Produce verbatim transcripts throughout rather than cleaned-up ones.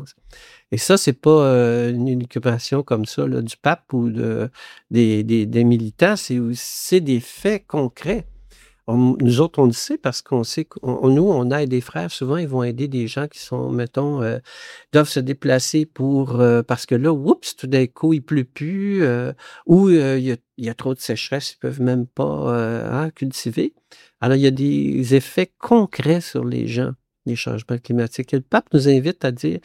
pense. Et ça, c'est pas euh, une occupation comme ça là, du pape ou de, des, des, des militants, c'est, c'est des faits concrets. On, nous autres, on le sait parce qu'on sait qu'on nous, on aide des frères. Souvent, ils vont aider des gens qui sont, mettons, euh, doivent se déplacer pour euh, parce que là, oups, tout d'un coup, il pleut plus euh, ou euh, il, y a, il y a trop de sécheresse, ils peuvent même pas euh, hein, cultiver. Alors, il y a des effets concrets sur les gens, les changements climatiques. Et le pape nous invite à dire,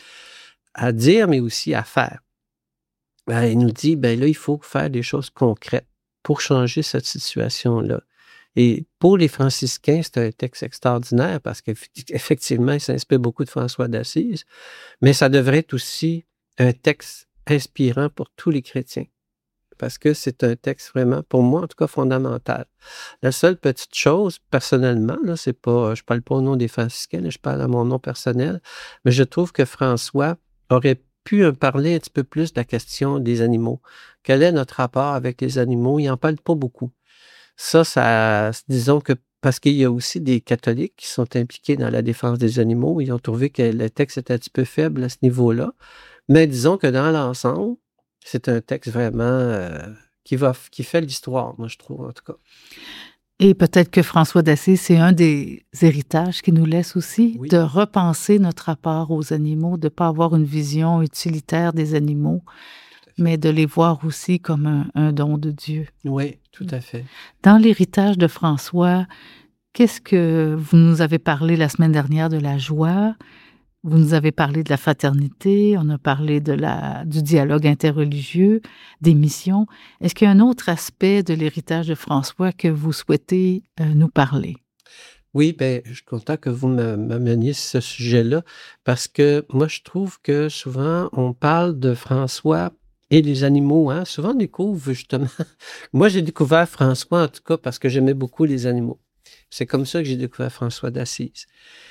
à dire, mais aussi à faire. Ben, il nous dit, ben là, il faut faire des choses concrètes pour changer cette situation-là. Et pour les franciscains, c'est un texte extraordinaire parce qu'effectivement, il s'inspire beaucoup de François d'Assise, mais ça devrait être aussi un texte inspirant pour tous les chrétiens parce que c'est un texte vraiment, pour moi, en tout cas, fondamental. La seule petite chose, personnellement, là, c'est pas, je parle pas au nom des franciscains, là, je parle à mon nom personnel, mais je trouve que François aurait pu parler un petit peu plus de la question des animaux. Quel est notre rapport avec les animaux? Il n'en parle pas beaucoup. Ça, ça, disons que parce qu'il y a aussi des catholiques qui sont impliqués dans la défense des animaux, ils ont trouvé que le texte était un petit peu faible à ce niveau-là. Mais disons que dans l'ensemble, c'est un texte vraiment euh, qui va, qui fait l'histoire, moi je trouve en tout cas. Et peut-être que François d'Assise, c'est un des héritages qu'il nous laisse aussi, oui. De repenser notre rapport aux animaux, de ne pas avoir une vision utilitaire des animaux, mais de les voir aussi comme un, un don de Dieu. Oui, tout à fait. Dans l'héritage de François, qu'est-ce que vous nous avez parlé la semaine dernière de la joie? Vous nous avez parlé de la fraternité, on a parlé de la, du dialogue interreligieux, des missions. Est-ce qu'il y a un autre aspect de l'héritage de François que vous souhaitez euh, nous parler? Oui, bien, je suis content que vous m'ameniez ce sujet-là parce que moi, je trouve que souvent, on parle de François et les animaux. Hein? Souvent, on découvre justement... Moi, j'ai découvert François, en tout cas, parce que j'aimais beaucoup les animaux. C'est comme ça que j'ai découvert François d'Assise.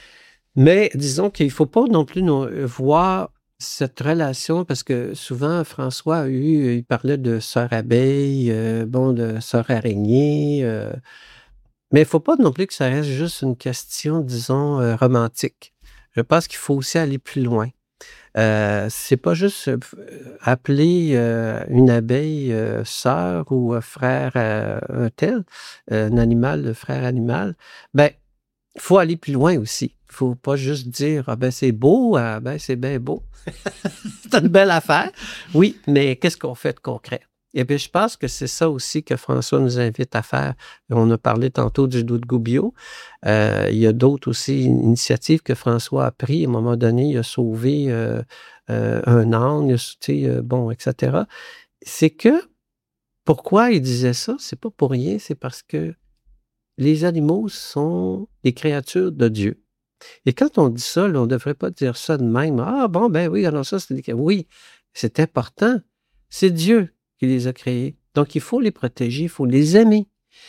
Mais disons qu'il ne faut pas non plus non, voir cette relation, parce que souvent, François a eu, il parlait de sœur abeille, euh, bon, de sœur araignée, euh, mais il ne faut pas non plus que ça reste juste une question, disons, euh, romantique. Je pense qu'il faut aussi aller plus loin. Euh, c'est pas juste euh, appeler euh, une abeille euh, sœur ou euh, frère euh, un tel, euh, un animal, frère animal. Ben, il faut aller plus loin aussi. Il ne faut pas juste dire « Ah ben c'est beau, ah ben c'est bien beau. » C'est une belle affaire. Oui, mais qu'est-ce qu'on fait de concret? Et bien, je pense que c'est ça aussi que François nous invite à faire. On a parlé tantôt du dos de Gubbio. Euh, il y a d'autres aussi initiatives que François a prises. À un moment donné, il a sauvé euh, euh, un âne, euh, bon, et cetera. C'est que, pourquoi il disait ça? C'est pas pour rien, c'est parce que les animaux sont des créatures de Dieu. Et quand on dit ça, là, on ne devrait pas dire ça de même. Ah bon, ben oui, alors ça, c'est des... Oui, c'est important. C'est Dieu qui les a créés. Donc, il faut les protéger, il faut les aimer.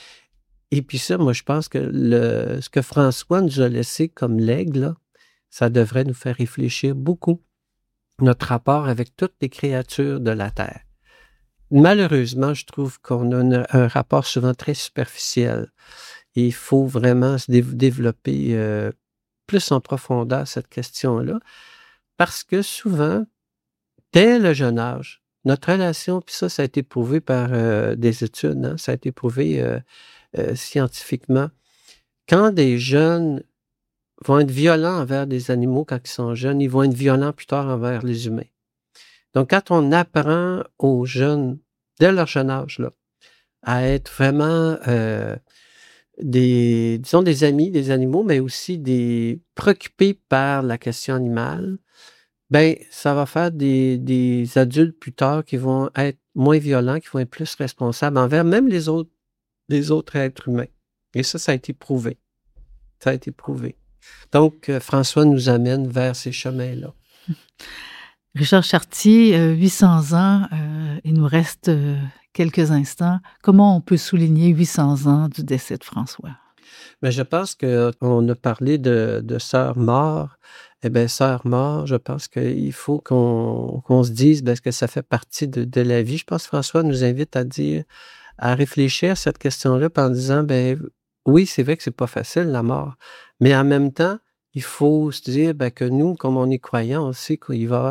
Et puis ça, moi, je pense que le, ce que François nous a laissé comme legs, là, ça devrait nous faire réfléchir beaucoup. Notre rapport avec toutes les créatures de la Terre. Malheureusement, je trouve qu'on a un, un rapport souvent très superficiel. Et il faut vraiment se dé- développer euh, plus en profondeur cette question-là, parce que souvent, dès le jeune âge, notre relation, puis ça, ça a été prouvé par euh, des études, hein, ça a été prouvé euh, euh, scientifiquement, quand des jeunes vont être violents envers des animaux quand ils sont jeunes, ils vont être violents plus tard envers les humains. Donc, quand on apprend aux jeunes, dès leur jeune âge, là, à être vraiment... Euh, des, disons, des amis des animaux, mais aussi des préoccupés par la question animale, ben ça va faire des, des adultes plus tard qui vont être moins violents, qui vont être plus responsables envers même les autres, les autres êtres humains. Et ça, ça a été prouvé. Ça a été prouvé. Donc, euh, François nous amène vers ces chemins-là. Richard Chartier, euh, huit cents ans, euh, il nous reste euh, quelques instants. Comment on peut souligner huit cents ans du décès de François? Mais je pense qu'on a parlé de, de sœur mort. Eh bien, sœur mort, je pense qu'il faut qu'on, qu'on se dise ben, que ça fait partie de, de la vie. Je pense que François nous invite à dire, à réfléchir à cette question-là en disant, ben oui, c'est vrai que c'est pas facile, la mort. Mais en même temps, il faut se dire ben, que nous, comme on est croyants, on sait qu'il va y avoir